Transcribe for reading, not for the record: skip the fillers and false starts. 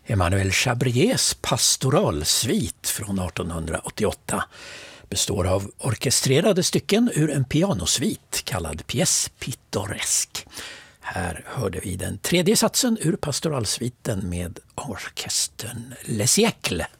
Emmanuel Chabriers pastoralsvit från 1888 består av orkestrerade stycken ur en pianosvit kallad pièce pittoresque. Här hörde vi den tredje satsen ur pastoralsviten med orkestern Les Siècles.